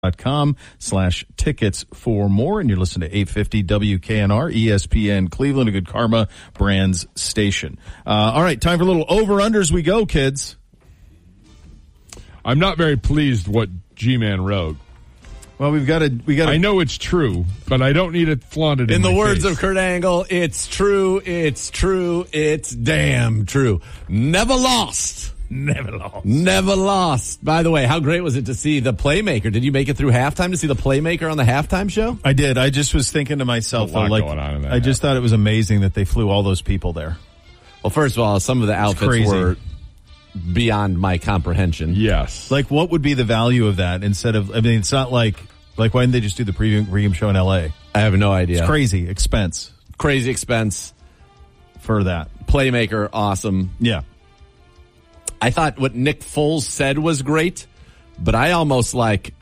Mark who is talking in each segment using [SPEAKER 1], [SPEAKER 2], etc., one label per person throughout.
[SPEAKER 1] .com/tickets for more. And you're listening to 850 WKNR, ESPN Cleveland, a Good Karma Brands station. All right, time for a little over-unders we go, kids.
[SPEAKER 2] I'm not very pleased what G-Man wrote.
[SPEAKER 1] Well, we got to.
[SPEAKER 2] I know it's true, but I don't need it flaunted in
[SPEAKER 3] the
[SPEAKER 2] my
[SPEAKER 3] words
[SPEAKER 2] face.
[SPEAKER 3] of Kurt Angle, it's true, it's damn true. Never lost.
[SPEAKER 1] Never lost.
[SPEAKER 3] Never lost. By the way, how great was it to see the Playmaker? Did you make it through halftime to see the Playmaker on the halftime show?
[SPEAKER 1] I did. I just was thinking to myself,
[SPEAKER 2] going on in that
[SPEAKER 1] I just thought it was amazing that they flew all those people there.
[SPEAKER 3] Well, first of all, some of the outfits were beyond my comprehension.
[SPEAKER 2] Yes.
[SPEAKER 1] Like, what would be the value of that instead of, I mean, it's not like why didn't they just do the pregame show in L.A.?
[SPEAKER 3] I have no idea.
[SPEAKER 1] It's crazy expense.
[SPEAKER 3] Crazy expense.
[SPEAKER 1] For that.
[SPEAKER 3] Playmaker, awesome.
[SPEAKER 1] Yeah.
[SPEAKER 3] I thought what Nick Foles said was great, but he almost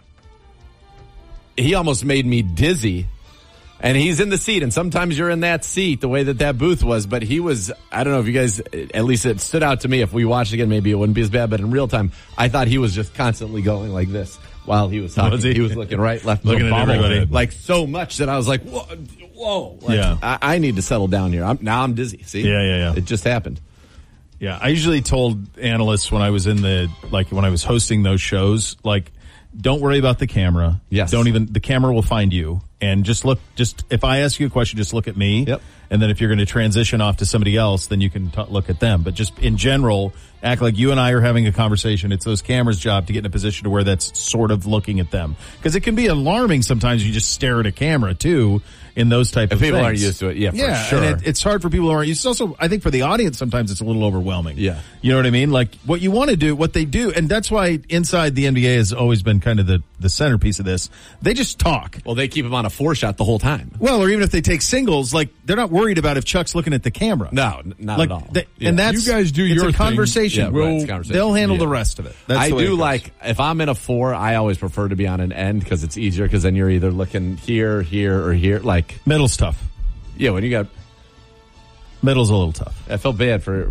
[SPEAKER 3] made me dizzy. And he's in the seat, and sometimes you're in that seat, the way that booth was, but he was, I don't know if you guys, at least it stood out to me. If we watched again, maybe it wouldn't be as bad, but in real time, I thought he was just constantly going like this while he was talking. He was looking right, left,
[SPEAKER 1] looking at everybody.
[SPEAKER 3] Like so much that I was like, whoa. Like,
[SPEAKER 1] yeah.
[SPEAKER 3] I need to settle down here. Now I'm dizzy. See?
[SPEAKER 1] Yeah.
[SPEAKER 3] It just happened.
[SPEAKER 1] Yeah, I usually told analysts when I was when I was hosting those shows, don't worry about the camera.
[SPEAKER 3] Yes.
[SPEAKER 1] The camera will find you. And just if I ask you a question, just look at me.
[SPEAKER 3] Yep.
[SPEAKER 1] And then if you're going to transition off to somebody else, then you can look at them. But just in general, act like you and I are having a conversation. It's those cameras' job to get in a position to where that's sort of looking at them. Because it can be alarming sometimes you just stare at a camera, too, in those type of things.
[SPEAKER 3] If people aren't used to it, for sure.
[SPEAKER 1] And it's hard for people who aren't used to it. Also, I think for the audience, sometimes it's a little overwhelming.
[SPEAKER 3] Yeah.
[SPEAKER 1] You know what I mean? Like, what you want to do, what they do, and that's why inside the NBA has always been kind of the centerpiece of this. They just talk.
[SPEAKER 3] Well, they keep him on a 4-shot the whole time.
[SPEAKER 1] Well, or even if they take singles, they're not worried about if Chuck's looking at the camera.
[SPEAKER 3] No, not at all.
[SPEAKER 1] And that's,
[SPEAKER 2] you guys do
[SPEAKER 1] it's
[SPEAKER 2] your
[SPEAKER 1] a conversation.
[SPEAKER 3] Yeah, it's a conversation.
[SPEAKER 1] They'll handle the rest of it. That's
[SPEAKER 3] I
[SPEAKER 1] the way
[SPEAKER 3] do
[SPEAKER 1] it goes.
[SPEAKER 3] if I'm in a 4, I always prefer to be on an end because it's easier because then you're either looking here, or here.
[SPEAKER 1] Middle's tough.
[SPEAKER 3] Yeah, when you got
[SPEAKER 1] middle's a little tough.
[SPEAKER 3] I felt bad for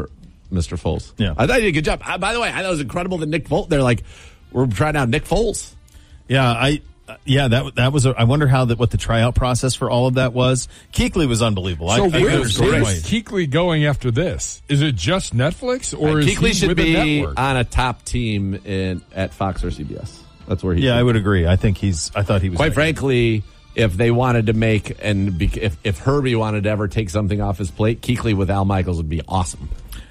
[SPEAKER 3] Mr. Foles.
[SPEAKER 1] Yeah,
[SPEAKER 3] I thought he did a good job. By the way, I thought it was incredible that Nick Foles. They're like, we're trying out Nick Foles.
[SPEAKER 1] Yeah, that was. I wonder what the tryout process for all of that was. Kuechly was unbelievable.
[SPEAKER 2] So where's Kuechly going after this? Is it just Netflix or is
[SPEAKER 3] Kuechly
[SPEAKER 2] he
[SPEAKER 3] should
[SPEAKER 2] with
[SPEAKER 3] be
[SPEAKER 2] a network?
[SPEAKER 3] on a top team at Fox or CBS? That's where he.
[SPEAKER 1] Yeah, I would agree. I thought he was.
[SPEAKER 3] Quite frankly, if they wanted to make if Herbie wanted to ever take something off his plate, Kuechly with Al Michaels would be awesome.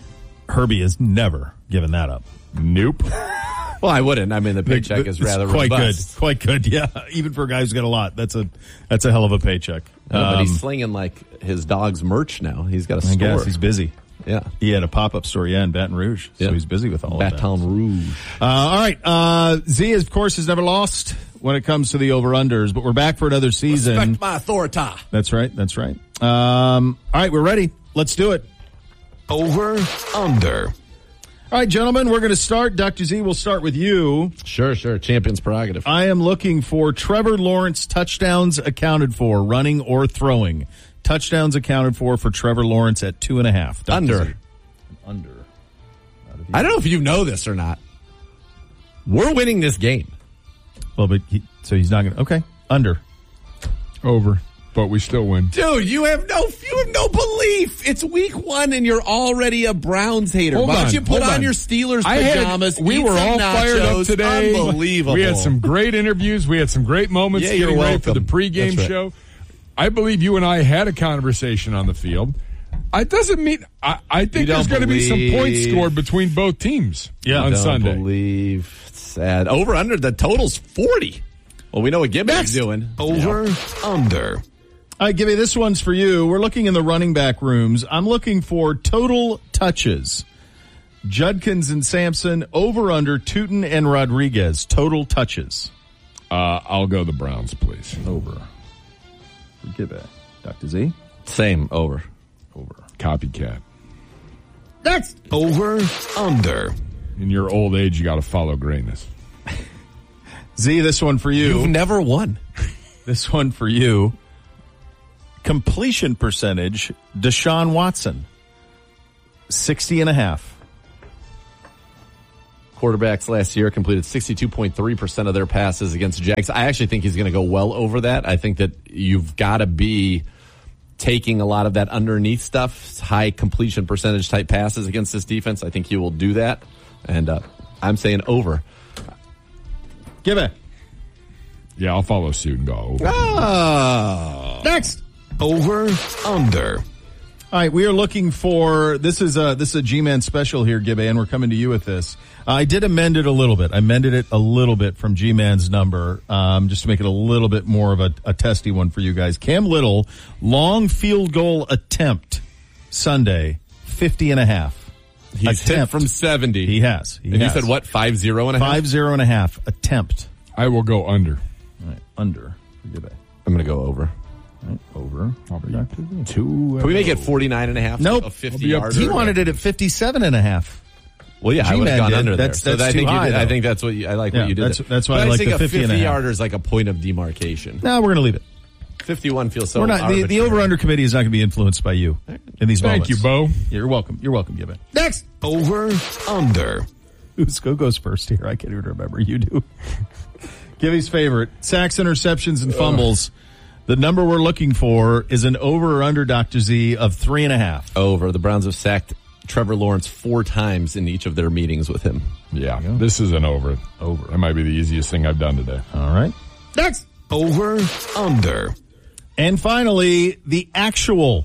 [SPEAKER 1] Herbie has never given that up.
[SPEAKER 2] Nope.
[SPEAKER 3] Well, I wouldn't. I mean, the paycheck is rather
[SPEAKER 1] quite
[SPEAKER 3] robust.
[SPEAKER 1] good. Quite good. Yeah, even for a guy who's got a lot, that's a hell of a paycheck.
[SPEAKER 3] But he's slinging his dog's merch now. He's got a store.
[SPEAKER 1] I guess he's busy.
[SPEAKER 3] Yeah,
[SPEAKER 1] he had a pop-up store in Baton Rouge, so he's busy with all of that.
[SPEAKER 3] Baton Rouge.
[SPEAKER 1] All right, Z of course has never lost when it comes to the over-unders, but we're back for another season.
[SPEAKER 3] Respect my authority.
[SPEAKER 1] That's right. All right, we're ready. Let's do it.
[SPEAKER 4] Over, under.
[SPEAKER 1] All right, gentlemen, we're going to start. Dr. Z, we'll start with you.
[SPEAKER 3] Sure. Champion's prerogative.
[SPEAKER 1] I am looking for Trevor Lawrence touchdowns accounted for, running or throwing. Touchdowns accounted for Trevor Lawrence at 2.5.
[SPEAKER 3] Under.
[SPEAKER 1] Under.
[SPEAKER 3] I don't know if you know this or not. We're winning this game.
[SPEAKER 1] Well, but he's not going to. Okay. Under.
[SPEAKER 2] Over. But we still win.
[SPEAKER 3] Dude, you have no belief. It's week 1 and you're already a Browns hater. Why don't you put on your Steelers pajamas?
[SPEAKER 2] We were all fired up today.
[SPEAKER 3] Unbelievable.
[SPEAKER 2] We had some great interviews. We had some great moments getting ready for the pregame show. I believe you and I had a conversation on the field. It doesn't mean I think there's going to be some points scored between both teams on Sunday.
[SPEAKER 3] I don't believe. It's sad. Over under the total's 40. Well, we know what Gibby's doing.
[SPEAKER 4] Over, under.
[SPEAKER 1] All right, Gibby, this one's for you. We're looking in the running back rooms. I'm looking for total touches. Judkins and Sampson, over under Tootin and Rodriguez. Total touches.
[SPEAKER 2] I'll go the Browns, please.
[SPEAKER 1] Over. Gibby. Dr. Z?
[SPEAKER 3] Same. Over.
[SPEAKER 2] Copycat.
[SPEAKER 1] That's
[SPEAKER 4] over, under.
[SPEAKER 2] In your old age, you got to follow greatness.
[SPEAKER 1] Z, this one for you.
[SPEAKER 3] You've never won.
[SPEAKER 1] This one for you. Completion percentage, Deshaun Watson, 60.5.
[SPEAKER 3] quarterbacks last year completed 62.3% of their passes against the Jags. I actually think he's going to go well over that. I think that you've got to be taking a lot of that underneath stuff, high completion percentage type passes against this defense. I think he will do that. And I'm saying over.
[SPEAKER 1] Give it.
[SPEAKER 2] Yeah, I'll follow suit and go over.
[SPEAKER 1] Oh. Next.
[SPEAKER 4] Over, under.
[SPEAKER 1] All right, we are looking for, this is a G-Man special here, Gibby, and we're coming to you with this. I did amend it a little bit. I amended it a little bit from G-Man's number, just to make it a little bit more of a testy one for you guys. Cam Little, long field goal attempt Sunday, 50.5.
[SPEAKER 3] He's hit from 70.
[SPEAKER 1] He has.
[SPEAKER 3] And you said what, 50.5?
[SPEAKER 1] 50.5 attempt.
[SPEAKER 2] I will go under.
[SPEAKER 1] All right, under. Gibby.
[SPEAKER 3] I'm going to go over.
[SPEAKER 1] Right, over.
[SPEAKER 3] Can we make it 49.5?
[SPEAKER 1] Nope.
[SPEAKER 3] A 50-yarder?
[SPEAKER 1] He wanted it at 57.5.
[SPEAKER 3] Well, yeah, I would have gone under there.
[SPEAKER 1] That's too high.
[SPEAKER 3] I think that's what I like. What you did.
[SPEAKER 1] That's why I like the 50 and a half.
[SPEAKER 3] 50-yarder is like a point of demarcation.
[SPEAKER 1] No, we're going to leave it.
[SPEAKER 3] 51 feels so.
[SPEAKER 1] We're not. The over/under committee is not going to be influenced by you in these moments.
[SPEAKER 2] Thank you, Bo.
[SPEAKER 1] You're welcome. You're welcome, Gibbon. Next.
[SPEAKER 4] Over, under.
[SPEAKER 1] Who goes first here? I can't even remember. You do. Gibby's favorite: sacks, interceptions, and fumbles. The number we're looking for is an over or under, Dr. Z, of 3.5.
[SPEAKER 3] Over. The Browns have sacked Trevor Lawrence 4 times in each of their meetings with him.
[SPEAKER 2] Yeah, this is an over. Over. That might be the easiest thing I've done today.
[SPEAKER 1] All right. Next.
[SPEAKER 4] Over, under.
[SPEAKER 1] And finally, the actual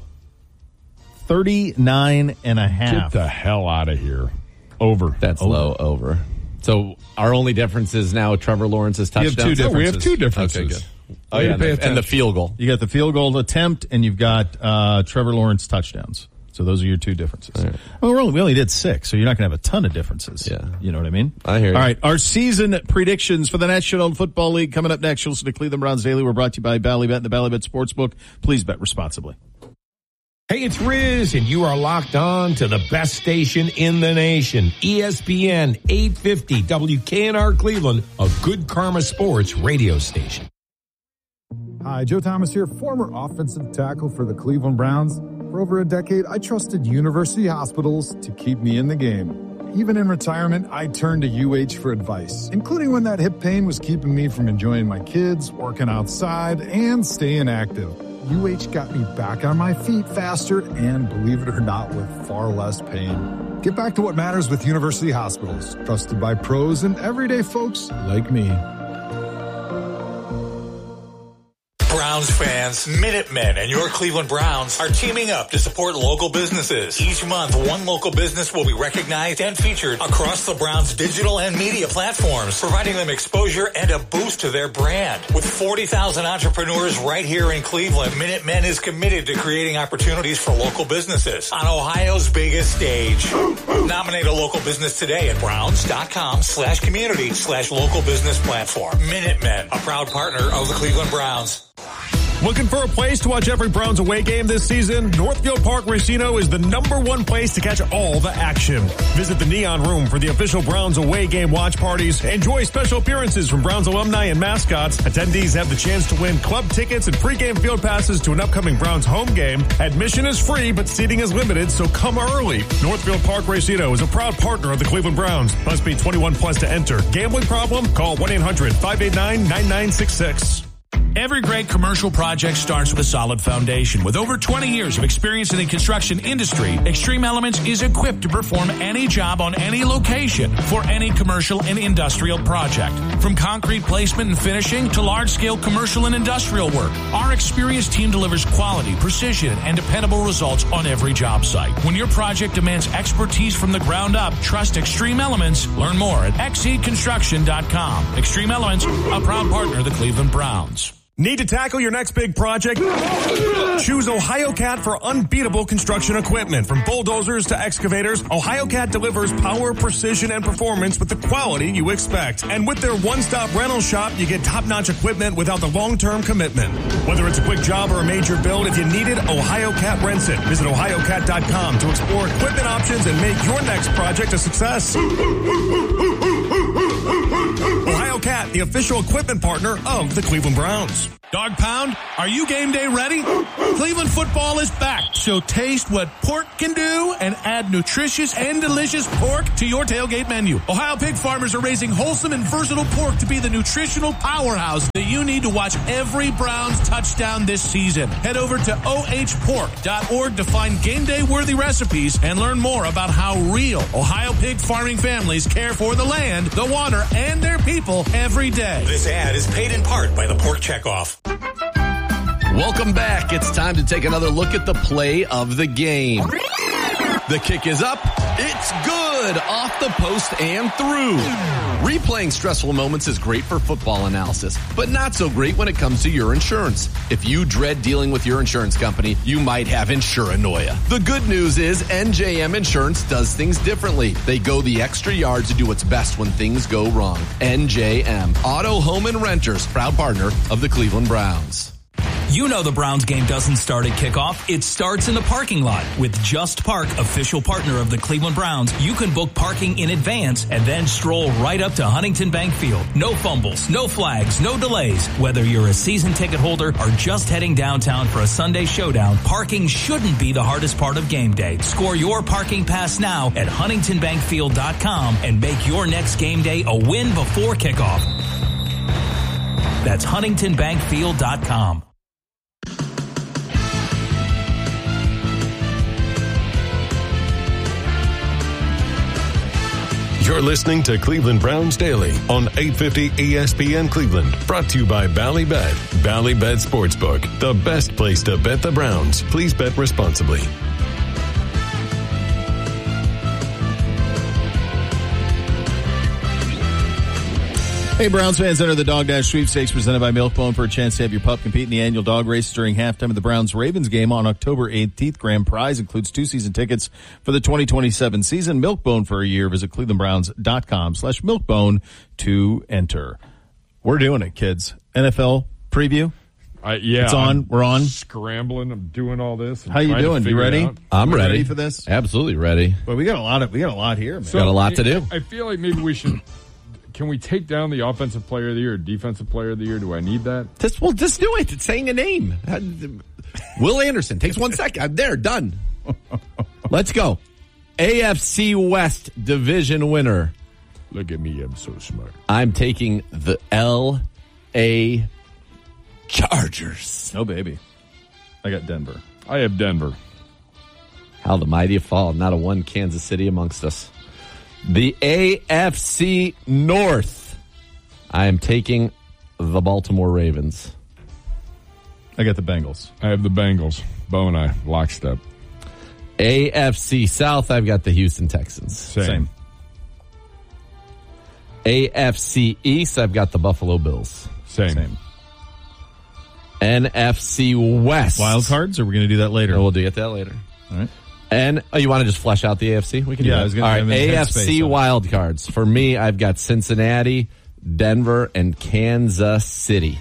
[SPEAKER 1] 39.5.
[SPEAKER 2] Get the hell out of here. Over.
[SPEAKER 3] That's low. Over. So our only difference is now Trevor Lawrence's touchdown.
[SPEAKER 2] We have two differences.
[SPEAKER 3] Okay, good. Oh, yeah, and the field goal.
[SPEAKER 1] You got the field goal attempt, and you've got Trevor Lawrence touchdowns. So those are your two differences. Right. Well, we only did 6, so you're not going to have a ton of differences.
[SPEAKER 3] Yeah.
[SPEAKER 1] You know what I mean?
[SPEAKER 3] I hear you.
[SPEAKER 1] All right, our season predictions for the National Football League coming up next. You'll listen to Cleveland Browns Daily. We're brought to you by Ballybet and the Ballybet Sportsbook. Please bet responsibly.
[SPEAKER 5] Hey, it's Riz, and you are locked on to the best station in the nation, ESPN 850 WKNR Cleveland, a Good Karma Sports radio station.
[SPEAKER 6] Hi, Joe Thomas here, former offensive tackle for the Cleveland Browns. For over a decade, I trusted University Hospitals to keep me in the game. Even in retirement, I turned to UH for advice, including when that hip pain was keeping me from enjoying my kids, working outside, and staying active. UH got me back on my feet faster and, believe it or not, with far less pain. Get back to what matters with University Hospitals, trusted by pros and everyday folks like me.
[SPEAKER 7] Browns fans, Minutemen, and your Cleveland Browns are teaming up to support local businesses. Each month, one local business will be recognized and featured across the Browns' digital and media platforms, providing them exposure and a boost to their brand. With 40,000 entrepreneurs right here in Cleveland, Minutemen is committed to creating opportunities for local businesses on Ohio's biggest stage. Nominate a local business today at browns.com/community/local business platform. Minutemen, a proud partner of the Cleveland Browns.
[SPEAKER 8] Looking for a place to watch every Browns away game this season? Northfield Park Racino is the #1 place to catch all the action. Visit the Neon Room for the official Browns away game watch parties. Enjoy special appearances from Browns alumni and mascots. Attendees have the chance to win club tickets and pregame field passes to an upcoming Browns home game. Admission is free, but seating is limited, so come early. Northfield Park Racino is a proud partner of the Cleveland Browns. Must be 21 plus to enter. Gambling problem? Call 1-800-589-9966.
[SPEAKER 9] Every great commercial project starts with a solid foundation. With over 20 years of experience in the construction industry, Extreme Elements is equipped to perform any job on any location for any commercial and industrial project. From concrete placement and finishing to large-scale commercial and industrial work, our experienced team delivers quality, precision, and dependable results on every job site. When your project demands expertise from the ground up, trust Extreme Elements. Learn more at xceconstruction.com. Extreme Elements, a proud partner of the Cleveland Browns.
[SPEAKER 8] Need to tackle your next big project? Choose OhioCat for unbeatable construction equipment. From bulldozers to excavators, OhioCat delivers power, precision, and performance with the quality you expect. And with their one-stop rental shop, you get top-notch equipment without the long-term commitment. Whether it's a quick job or a major build, if you need it, OhioCat rents it. Visit OhioCat.com to explore equipment options and make your next project a success. OhioCat, the official equipment partner of the Cleveland Browns.
[SPEAKER 9] Dog Pound, are you game day ready? Cleveland football is back, so taste what pork can do and add nutritious and delicious pork to your tailgate menu. Ohio pig farmers are raising wholesome and versatile pork to be the nutritional powerhouse that you need to watch every Browns touchdown this season. Head over to ohpork.org to find game day worthy recipes and learn more about how real Ohio pig farming families care for the land, the water, and their people every day.
[SPEAKER 7] This ad is paid in part by the Pork Checkoff.
[SPEAKER 3] Welcome back. It's time to take another look at the play of the game. The kick is up. It's good. Off the post and through. Replaying stressful moments is great for football analysis, but not so great when it comes to your insurance. If you dread dealing with your insurance company, you might have insuranoia. The good news is NJM Insurance does things differently. They go the extra yard to do what's best when things go wrong. NJM, Auto, Home, and Renters, proud partner of the Cleveland Browns.
[SPEAKER 10] You know the Browns game doesn't start at kickoff. It starts in the parking lot. With Just Park, official partner of the Cleveland Browns, you can book parking in advance and then stroll right up to Huntington Bank Field. No fumbles, no flags, no delays. Whether you're a season ticket holder or just heading downtown for a Sunday showdown, parking shouldn't be the hardest part of game day. Score your parking pass now at huntingtonbankfield.com and make your next game day a win before kickoff. That's huntingtonbankfield.com.
[SPEAKER 4] You're listening to Cleveland Browns Daily on 850 ESPN Cleveland. Brought to you by Ballybet. Ballybet Sportsbook, the best place to bet the Browns. Please bet responsibly.
[SPEAKER 1] Hey, Browns fans, enter the Dog Dash Sweepstakes presented by Milk-Bone for a chance to have your pup compete in the annual dog race during halftime of the Browns-Ravens game on October 18th. Grand prize includes 2 season tickets for the 2027 season. Milk-Bone for a year. Visit clevelandbrowns.com/milkbone to enter. We're doing it, kids. NFL preview.
[SPEAKER 2] Yeah,
[SPEAKER 1] it's on. We're on.
[SPEAKER 2] Scrambling. I'm doing all this.
[SPEAKER 1] How you doing? You ready?
[SPEAKER 3] I'm ready
[SPEAKER 1] for this.
[SPEAKER 3] Absolutely ready.
[SPEAKER 1] Well, we got a lot here, man.
[SPEAKER 3] So, got a lot to do.
[SPEAKER 2] I feel like maybe we should. Can we take down the offensive player of the year, defensive player of the year? Do I need that?
[SPEAKER 3] Just do it. It's saying a name. Will Anderson. Takes 1 second. I'm there. Done. Let's go. AFC West division winner.
[SPEAKER 2] Look at me. I'm so smart.
[SPEAKER 3] I'm taking the L.A. Chargers.
[SPEAKER 1] Oh, baby. I got Denver.
[SPEAKER 2] I have Denver.
[SPEAKER 3] How the mighty have fallen. Not a one Kansas City amongst us. The AFC North. I am taking the Baltimore Ravens.
[SPEAKER 1] I got the Bengals.
[SPEAKER 2] I have the Bengals. Bo and I, lockstep.
[SPEAKER 3] AFC South, I've got the Houston Texans.
[SPEAKER 1] Same.
[SPEAKER 3] AFC East, I've got the Buffalo Bills.
[SPEAKER 2] Same.
[SPEAKER 3] NFC West.
[SPEAKER 1] Wild cards, or we're going to do that later?
[SPEAKER 3] No, we'll get that later.
[SPEAKER 1] All right.
[SPEAKER 3] And you want to just flesh out the AFC? We can do that.
[SPEAKER 1] I was
[SPEAKER 3] all right, AFC wild cards. For me, I've got Cincinnati, Denver, and Kansas City.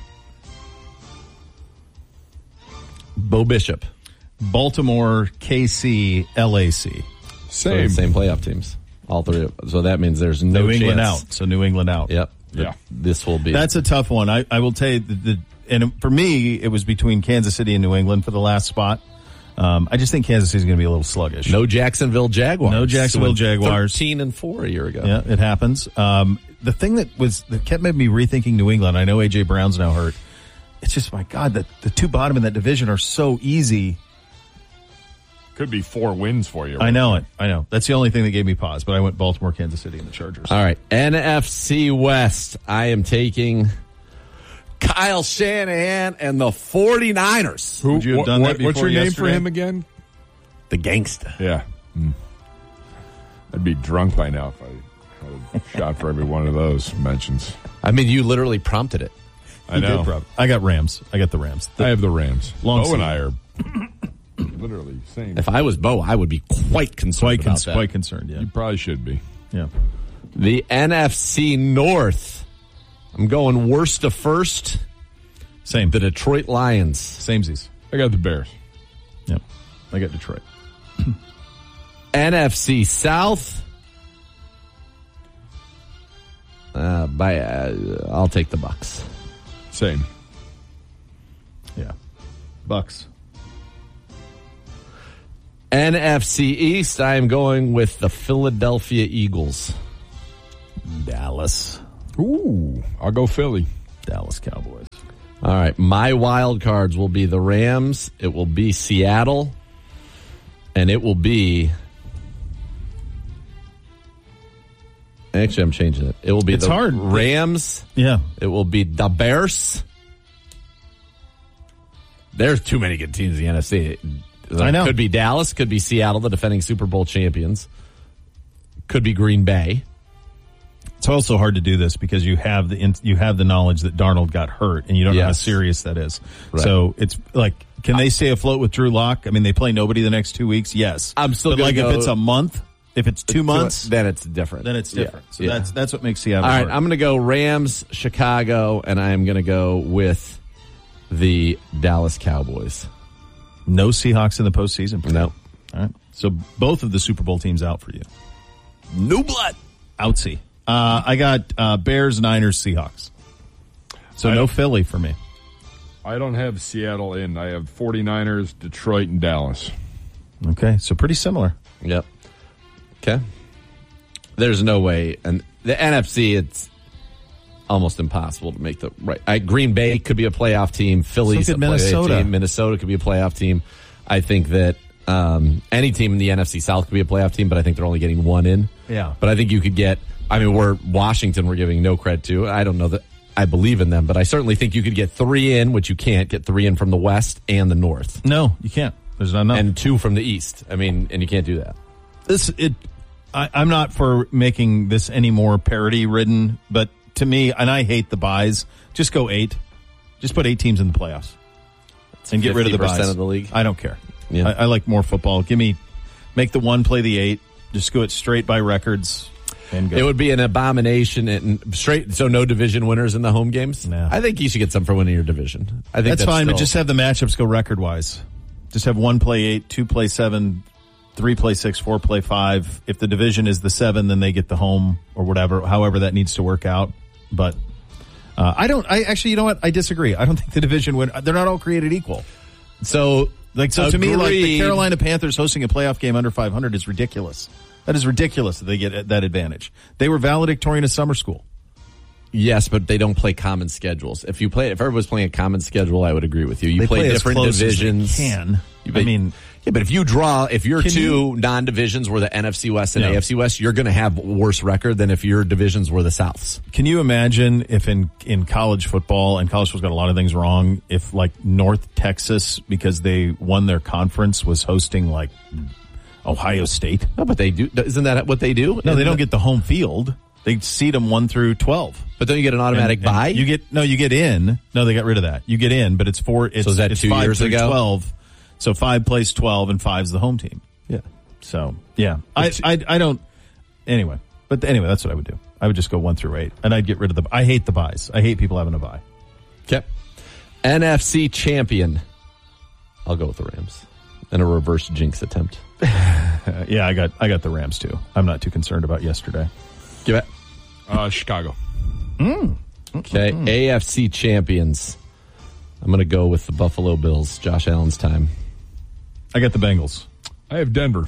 [SPEAKER 3] Bo Bishop.
[SPEAKER 1] Baltimore, KC, LAC.
[SPEAKER 3] Same playoff teams. All three. So that means there's no
[SPEAKER 1] New England
[SPEAKER 3] chance.
[SPEAKER 1] out. So New England out.
[SPEAKER 3] Yep.
[SPEAKER 2] Yeah.
[SPEAKER 3] This will be.
[SPEAKER 1] That's a tough one. I will tell you, and for me, it was between Kansas City and New England for the last spot. I just think Kansas City is going to be a little sluggish.
[SPEAKER 3] No Jacksonville Jaguars.
[SPEAKER 1] 13-4
[SPEAKER 3] a year ago.
[SPEAKER 1] Yeah, it happens. The thing that kept making me rethinking New England, I know A.J. Brown's now hurt. It's just, my God, the two bottom in that division are so easy.
[SPEAKER 2] Could be 4 wins for you.
[SPEAKER 1] Right? I know it. That's the only thing that gave me pause, but I went Baltimore, Kansas City, and the Chargers.
[SPEAKER 3] All right. NFC West. I am taking Kyle Shanahan and the 49ers.
[SPEAKER 1] Would you have done that before
[SPEAKER 2] What's your name
[SPEAKER 1] yesterday?
[SPEAKER 2] for him again?
[SPEAKER 3] The Gangsta.
[SPEAKER 2] Yeah. I'd be drunk by now if I had a shot for every one of those mentions.
[SPEAKER 3] I mean, you literally prompted it.
[SPEAKER 2] I know.
[SPEAKER 1] I got Rams. I got the Rams.
[SPEAKER 2] I have the Rams.
[SPEAKER 1] Long
[SPEAKER 2] Bo and I are literally same.
[SPEAKER 3] If I was Bo, I would be quite concerned about that.
[SPEAKER 1] Quite concerned, yeah.
[SPEAKER 2] You probably should be.
[SPEAKER 1] Yeah.
[SPEAKER 3] The NFC North. I'm going worst to first.
[SPEAKER 1] Same.
[SPEAKER 3] The Detroit Lions.
[SPEAKER 1] Samesies.
[SPEAKER 2] I got the Bears.
[SPEAKER 1] Yep. I got Detroit.
[SPEAKER 3] NFC South. I'll take the Bucs.
[SPEAKER 2] Same.
[SPEAKER 1] Bucks.
[SPEAKER 3] NFC East, I am going with the Philadelphia Eagles.
[SPEAKER 1] Dallas.
[SPEAKER 2] Ooh, I'll go Philly.
[SPEAKER 1] Dallas Cowboys.
[SPEAKER 3] All right, my wild cards will be the Rams. It will be Seattle. And it will be... Actually, I'm changing it. It will be
[SPEAKER 1] hard.
[SPEAKER 3] Rams.
[SPEAKER 1] Yeah.
[SPEAKER 3] It will be the Bears. There's too many good teams in the NFC.
[SPEAKER 1] I know.
[SPEAKER 3] Could be Dallas. Could be Seattle, the defending Super Bowl champions. Could be Green Bay.
[SPEAKER 1] It's also hard to do this because you have the knowledge that Darnold got hurt, and you don't know how serious that is. Right. So it's like, can they stay afloat with Drew Lock? I mean, they play nobody the next 2 weeks. Yes,
[SPEAKER 3] I'm still.
[SPEAKER 1] But if it's a month, if it's 2 months,
[SPEAKER 3] then it's different.
[SPEAKER 1] So that's what makes Seattle.
[SPEAKER 3] All right,
[SPEAKER 1] hard.
[SPEAKER 3] I'm going to go Rams, Chicago, and I am going to go with the Dallas Cowboys.
[SPEAKER 1] No Seahawks in the postseason.
[SPEAKER 3] No.
[SPEAKER 1] All right. So both of the Super Bowl teams out for you.
[SPEAKER 3] No blood.
[SPEAKER 1] Outsy. I got Bears, Niners, Seahawks. So no Philly for me.
[SPEAKER 2] I don't have Seattle in. I have 49ers, Detroit, and Dallas.
[SPEAKER 1] Okay, so pretty similar.
[SPEAKER 3] Yep. Okay. There's no way. And the NFC, it's almost impossible to make the right. Green Bay could be a playoff team. Philly's a playoff team. Minnesota could be a playoff team. I think that any team in the NFC South could be a playoff team, but I think they're only getting one in.
[SPEAKER 1] Yeah.
[SPEAKER 3] But I think you could get... Washington we're giving no credit to. I don't know that I believe in them, but I certainly think you could get 3 in, which you can't get 3 in from the West and the North.
[SPEAKER 1] No, you can't. There's not enough.
[SPEAKER 3] And 2 from the East. I mean, and you can't do that.
[SPEAKER 1] I'm not for making this any more parity-ridden, but to me, and I hate the buys, just go 8. Just put 8 teams in the playoffs. And get rid of the buys.
[SPEAKER 3] 50% of the league.
[SPEAKER 1] I don't care.
[SPEAKER 3] Yeah.
[SPEAKER 1] I like more football. Make the 1 play the 8. Just go it straight by records.
[SPEAKER 3] It would be an abomination and straight. So no division winners in the home games.
[SPEAKER 1] No.
[SPEAKER 3] I think you should get some for winning your division. I think
[SPEAKER 1] that's fine, but just have the matchups go record wise. Just have 1 play 8, 2 play 7, 3 play 6, 4 play 5. If the division is the 7, then they get the home or whatever. However that needs to work out. But actually, you know what? I disagree. I don't think the division win. They're not all created equal. So to me, like the Carolina Panthers hosting a playoff game under 500 is ridiculous. That is ridiculous that they get that advantage. They were valedictorian of summer school.
[SPEAKER 3] Yes, but they don't play common schedules. If everyone's playing a common schedule, I would agree with you. You play different divisions. But if your 2 non-divisions were the NFC West and AFC West, you're going to have worse record than if your divisions were the Souths.
[SPEAKER 1] Can you imagine if in college football, and college football's got a lot of things wrong, if like North Texas, because they won their conference, was hosting like Ohio State?
[SPEAKER 3] No, but they do. Isn't that what they do?
[SPEAKER 1] No, they don't get the home field. They seed them 1 through 12.
[SPEAKER 3] But don't you get an automatic bye?
[SPEAKER 1] You get in. No, they got rid of that. You get in, but it's 4. So
[SPEAKER 3] is that 2 years ago?
[SPEAKER 1] 12. So 5 plays 12 and 5's the home team.
[SPEAKER 3] Yeah.
[SPEAKER 1] So yeah, I don't. Anyway, that's what I would do. I would just go 1 through 8, and I'd get rid of I hate the buys. I hate people having a bye.
[SPEAKER 3] Okay. NFC champion. I'll go with the Rams in a reverse jinx attempt.
[SPEAKER 1] Yeah, I got the Rams too. I'm not too concerned about yesterday.
[SPEAKER 3] Give it.
[SPEAKER 2] Chicago.
[SPEAKER 3] Okay, AFC champions. I'm going to go with the Buffalo Bills. Josh Allen's time.
[SPEAKER 1] I got the Bengals.
[SPEAKER 2] I have Denver.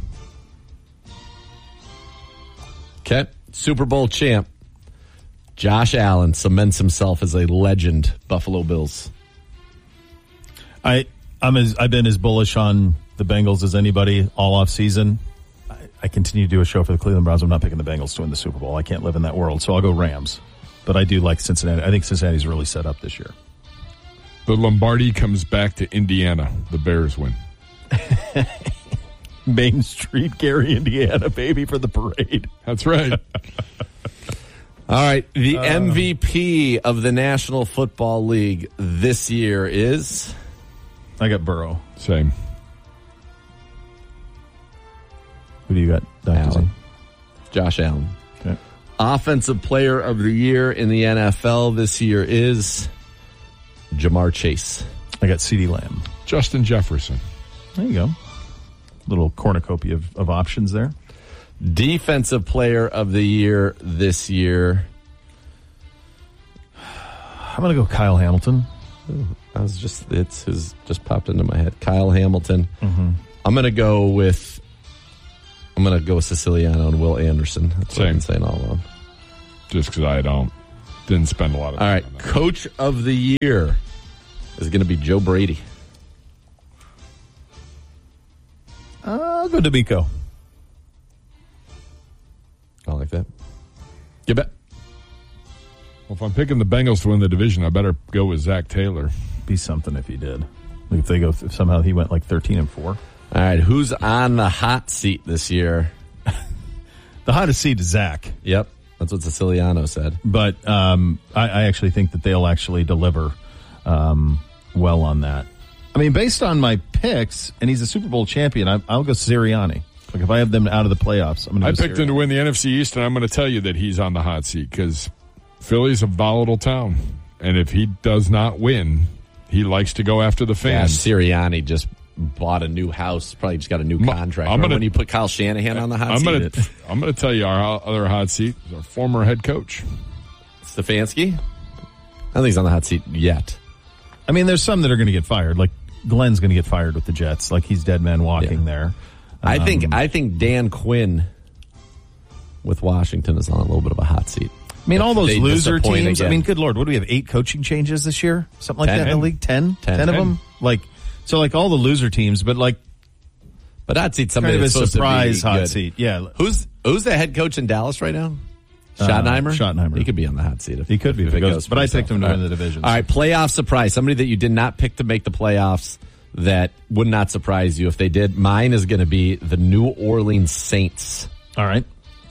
[SPEAKER 3] Okay, Super Bowl champ. Josh Allen cements himself as a legend. Buffalo Bills.
[SPEAKER 1] I've been as bullish on the Bengals as anybody all off season. I continue to do a show for the Cleveland Browns. I'm not picking the Bengals to win the Super Bowl. I can't live in that world, so I'll go Rams. But I do like Cincinnati. I think Cincinnati's really set up this year.
[SPEAKER 2] The Lombardi comes back to Indiana. The Bears win.
[SPEAKER 1] Main Street, Gary, Indiana, baby, for the parade.
[SPEAKER 2] That's right.
[SPEAKER 3] All right. The MVP of the National Football League this year is?
[SPEAKER 1] I got Burrow.
[SPEAKER 2] Same.
[SPEAKER 1] Who do you got?
[SPEAKER 3] Allen. Josh Allen.
[SPEAKER 1] Okay.
[SPEAKER 3] Offensive Player of the Year in the NFL this year is Jamar Chase.
[SPEAKER 1] I got CeeDee Lamb.
[SPEAKER 2] Justin Jefferson.
[SPEAKER 1] There you go. Little cornucopia of options there.
[SPEAKER 3] Defensive Player of the Year this year.
[SPEAKER 1] I'm going to go Kyle Hamilton.
[SPEAKER 3] It's just popped into my head. Kyle Hamilton. Mm-hmm. I'm going to go with Siciliano and Will Anderson. That's what I've been saying all along.
[SPEAKER 2] Just because I didn't spend a lot of time.
[SPEAKER 3] All right, Coach of the Year is going to be Joe Brady.
[SPEAKER 1] I'll go D'Amico.
[SPEAKER 3] I like that. You bet.
[SPEAKER 2] Well, if I'm picking the Bengals to win the division, I better go with Zach Taylor.
[SPEAKER 1] Be something if he did. If somehow he went like 13-4.
[SPEAKER 3] All right, who's on the hot seat this year?
[SPEAKER 1] The hottest seat is Zach.
[SPEAKER 3] Yep, that's what Siciliano said.
[SPEAKER 1] But I actually think that they'll actually deliver well on that. I mean, based on my picks, and he's a Super Bowl champion, I'll go Sirianni. Like if I have them out of the playoffs, I'm going to.
[SPEAKER 2] I picked him to win the NFC East, and I'm going to tell you that he's on the hot seat because Philly's a volatile town, and if he does not win, he likes to go after the fans.
[SPEAKER 3] Yeah, Sirianni just bought a new house, probably just got a new contract. When you put Kyle Shanahan on the hot seat?
[SPEAKER 2] I'm going to tell you our other hot seat is our former head coach.
[SPEAKER 3] Stefanski? I don't think he's on the hot seat yet.
[SPEAKER 1] I mean, there's some that are going to get fired. Like Glenn's going to get fired with the Jets. Like he's dead man walking there.
[SPEAKER 3] I think Dan Quinn with Washington is on a little bit of a hot seat.
[SPEAKER 1] I mean, all those loser teams. Again. I mean, good Lord, what do we have? 8 coaching changes this year? Something like that in the league? 10 of them? So all the loser teams, but
[SPEAKER 3] hot seat, somebody
[SPEAKER 1] kind of
[SPEAKER 3] that's
[SPEAKER 1] a surprise
[SPEAKER 3] hot
[SPEAKER 1] good. Seat. Yeah.
[SPEAKER 3] Who's the head coach in Dallas right now? Schottenheimer? He could be on the hot seat.
[SPEAKER 1] He could be if it goes, but I picked him to win the division.
[SPEAKER 3] All right, playoff surprise. Somebody that you did not pick to make the playoffs that would not surprise you if they did. Mine is going to be the New Orleans Saints.
[SPEAKER 1] All right.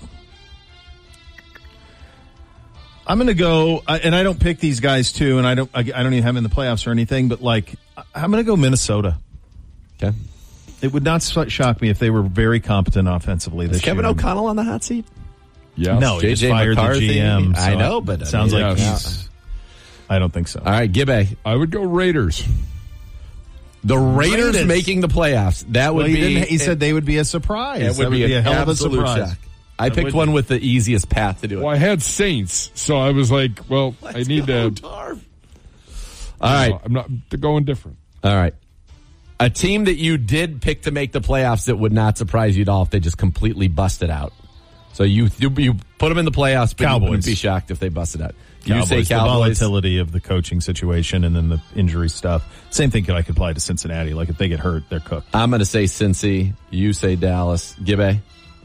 [SPEAKER 1] I'm going to go, and I don't pick these guys too, and I don't even have them in the playoffs or anything, but I'm going to go Minnesota.
[SPEAKER 3] Okay.
[SPEAKER 1] It would not shock me if they were very competent offensively this year.
[SPEAKER 3] Kevin O'Connell on the hot seat?
[SPEAKER 2] Yeah.
[SPEAKER 1] No, he just fired
[SPEAKER 3] McCarthy.
[SPEAKER 1] The GM.
[SPEAKER 3] I know, but
[SPEAKER 1] it sounds like he's... I don't think so.
[SPEAKER 3] All right, Gibbe.
[SPEAKER 2] I would go Raiders.
[SPEAKER 3] The Raiders making the playoffs. That would be...
[SPEAKER 1] He said they would be a surprise.
[SPEAKER 3] It would be a hell of a surprise. Shock. I picked one with the easiest path to do it.
[SPEAKER 2] Well, I had Saints, so I was like, I need to...
[SPEAKER 3] All right.
[SPEAKER 2] I'm not going different.
[SPEAKER 3] All right. A team that you did pick to make the playoffs that would not surprise you at all if they just completely busted out. So you put them in the playoffs, but you wouldn't be shocked if they busted out.
[SPEAKER 1] Cowboys, you say Cowboys. The volatility of the coaching situation and then the injury stuff. Same thing I could apply to Cincinnati. Like if they get hurt, they're cooked.
[SPEAKER 3] I'm going to say Cincy. You say Dallas. Gibbe?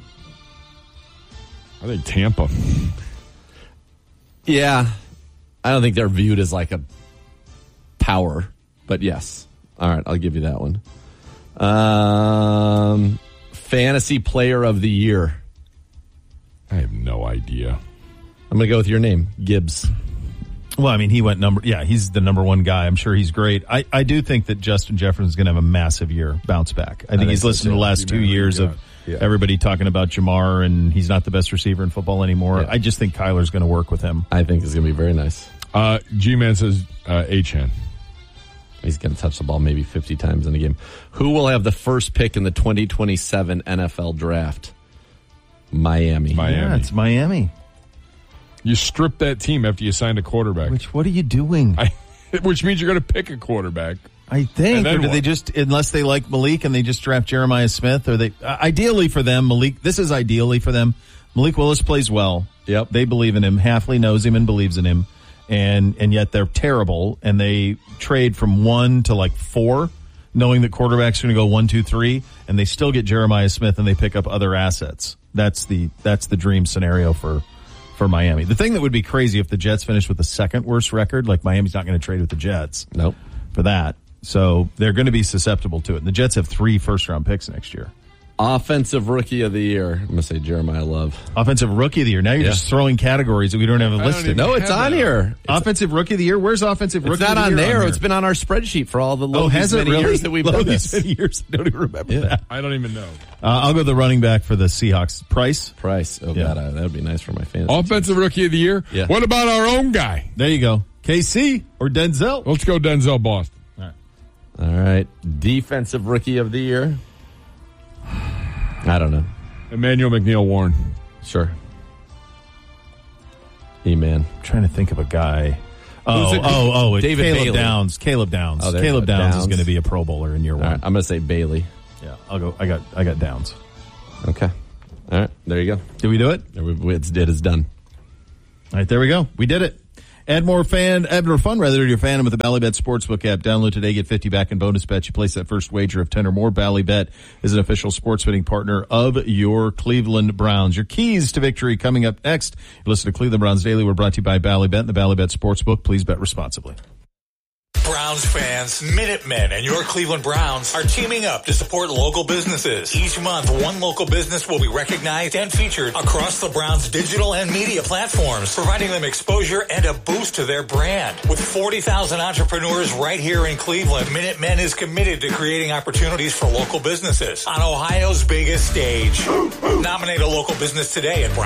[SPEAKER 2] I think Tampa.
[SPEAKER 3] Yeah. I don't think they're viewed as like a power, but yes. All right, I'll give you that one. Fantasy Player of the Year.
[SPEAKER 2] I have no idea.
[SPEAKER 3] I'm going to go with your name, Gibbs.
[SPEAKER 1] Well, I mean, he went he's the number one guy. I'm sure he's great. I do think that Justin Jefferson's going to have a massive year bounce back. I think he's listened to the last 2 years of everybody talking about Jamar, and he's not the best receiver in football anymore. Yeah. I just think Kyler's going to work with him.
[SPEAKER 3] I think it's going to be very nice.
[SPEAKER 2] G-Man says Achane.
[SPEAKER 3] He's going to touch the ball maybe 50 times in a game. Who will have the first pick in the 2027 NFL draft? Miami.
[SPEAKER 1] Yeah, it's Miami.
[SPEAKER 2] You stripped that team after you signed a quarterback.
[SPEAKER 1] What are you doing?
[SPEAKER 2] Which means you're going to pick a quarterback.
[SPEAKER 1] I think. Or do they just, unless they like Malik and they just draft Jeremiah Smith, or they, ideally for them, this is ideally for them. Malik Willis plays well.
[SPEAKER 3] Yep.
[SPEAKER 1] They believe in him. Hafley knows him and believes in him. And yet they're terrible, and they trade from 1 to 4, knowing that quarterbacks are going to go 1, 2, 3, and they still get Jeremiah Smith and they pick up other assets. That's the dream scenario for Miami. The thing that would be crazy if the Jets finish with the second worst record, like Miami's not going to trade with the Jets.
[SPEAKER 3] Nope.
[SPEAKER 1] For that. So they're going to be susceptible to it. And the Jets have 3 first-round picks next year.
[SPEAKER 3] Offensive Rookie of the Year. I'm going to say Jeremiah Love.
[SPEAKER 1] Offensive Rookie of the Year. Now you're just throwing categories that we don't have listed.
[SPEAKER 3] No, it's on here.
[SPEAKER 1] Offensive Rookie of the Year? Where's Offensive Rookie of the Year?
[SPEAKER 3] It's not on there. It's been on our spreadsheet for all the years that we've done this.
[SPEAKER 1] Many years. I don't even remember that.
[SPEAKER 2] I don't even know.
[SPEAKER 1] I'll go the running back for the Seahawks. Price.
[SPEAKER 3] Oh, God. That would be nice for my fans.
[SPEAKER 2] Offensive Rookie of the Year?
[SPEAKER 3] Yeah.
[SPEAKER 2] What about our own guy?
[SPEAKER 1] There you go. KC or Denzel?
[SPEAKER 2] Let's go Denzel Boston.
[SPEAKER 3] All right. Defensive Rookie of the Year? I don't know.
[SPEAKER 2] Emmanuel McNeil-Warren.
[SPEAKER 3] Sure. E-Man.
[SPEAKER 1] I'm trying to think of a guy.
[SPEAKER 3] David
[SPEAKER 1] Caleb
[SPEAKER 3] Bailey.
[SPEAKER 1] Downs. Caleb Downs.
[SPEAKER 3] Oh,
[SPEAKER 1] Caleb Downs is going to be a Pro Bowler in year one.
[SPEAKER 3] All right, I'm going to say Bailey.
[SPEAKER 1] Yeah, I'll go. I got Downs.
[SPEAKER 3] Okay. All right, there you go.
[SPEAKER 1] Did we do it?
[SPEAKER 3] It's done.
[SPEAKER 1] All right, there we go. We did it. Add more fun rather to your fandom with the Bally Bet Sportsbook app. Download today, get 50 back in bonus bets. You place that first wager of 10 or more. Bally Bet is an official sports betting partner of your Cleveland Browns. Your keys to victory coming up next. You listen to Cleveland Browns Daily. We're brought to you by Bally Bet and the Bally Bet Sportsbook. Please bet responsibly.
[SPEAKER 7] Browns fans, Minutemen, and your Cleveland Browns are teaming up to support local businesses. Each month, one local business will be recognized and featured across the Browns' digital and media platforms, providing them exposure and a boost to their brand. With 40,000 entrepreneurs right here in Cleveland, Minutemen is committed to creating opportunities for local businesses on Ohio's biggest stage. Nominate a local business today at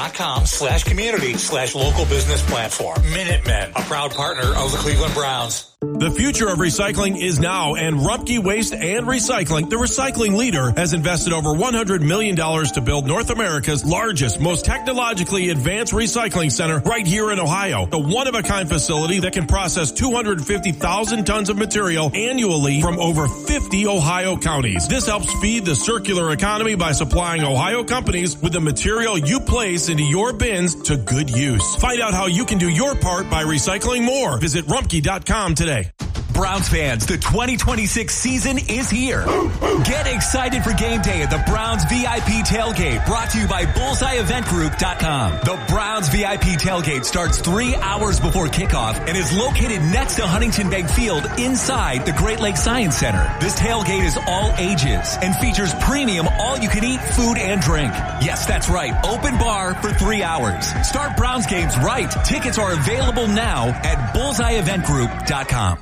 [SPEAKER 7] browns.com/community/local business platform. Minutemen, a proud partner of the Cleveland Browns.
[SPEAKER 8] The future of recycling is now, and Rumpke Waste and Recycling, the recycling leader, has invested over $100 million to build North America's largest, most technologically advanced recycling center right here in Ohio. A one-of-a-kind facility that can process 250,000 tons of material annually from over 50 Ohio counties. This helps feed the circular economy by supplying Ohio companies with the material you place into your bins to good use. Find out how you can do your part by recycling more. Visit Rumpke.com today.
[SPEAKER 10] Browns fans, the 2026 season is here. Get excited for game day at the Browns VIP Tailgate, brought to you by BullseyeEventGroup.com. The Browns VIP Tailgate starts 3 hours before kickoff and is located next to Huntington Bank Field inside the Great Lakes Science Center. This tailgate is all ages and features premium all-you-can-eat food and drink. Yes, that's right, open bar for 3 hours. Start Browns games right. Tickets are available now at BullseyeEventGroup.com.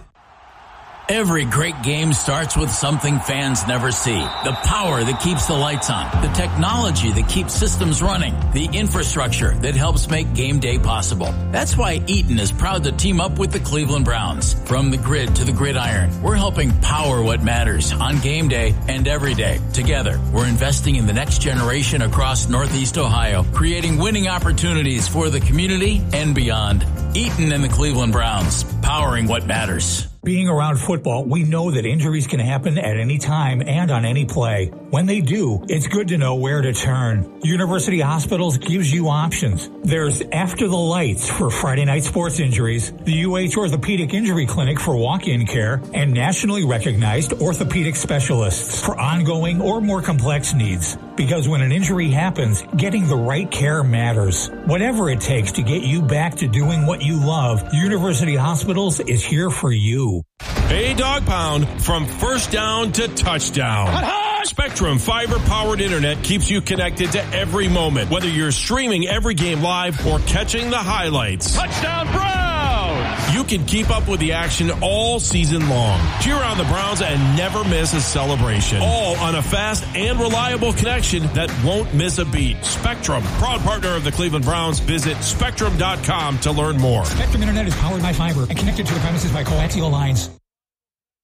[SPEAKER 11] Every great game starts with something fans never see. The power that keeps the lights on, the technology that keeps systems running, the infrastructure that helps make game day possible. That's why Eaton is proud to team up with the Cleveland Browns. From the grid to the gridiron, we're helping power what matters on game day and every day. Together, we're investing in the next generation across Northeast Ohio, creating winning opportunities for the community and beyond. Eaton and the Cleveland Browns, powering what matters.
[SPEAKER 12] Being around football, we know that injuries can happen at any time and on any play. When they do, it's good to know where to turn. University Hospitals gives you options. There's After the Lights for Friday night sports injuries, the UH Orthopedic Injury Clinic for walk-in care, and nationally recognized orthopedic specialists for ongoing or more complex needs. Because when an injury happens, getting the right care matters. Whatever it takes to get you back to doing what you love, University Hospitals is here for you.
[SPEAKER 8] Hey, Dog Pound, from first down to touchdown. Spectrum fiber-powered internet keeps you connected to every moment, whether you're streaming every game live or catching the highlights.
[SPEAKER 13] Touchdown Browns!
[SPEAKER 8] You can keep up with the action all season long. Cheer on the Browns and never miss a celebration. All on a fast and reliable connection that won't miss a beat. Spectrum, proud partner of the Cleveland Browns. Visit Spectrum.com to learn more.
[SPEAKER 12] Spectrum Internet is powered by fiber and connected to the premises by coaxial lines.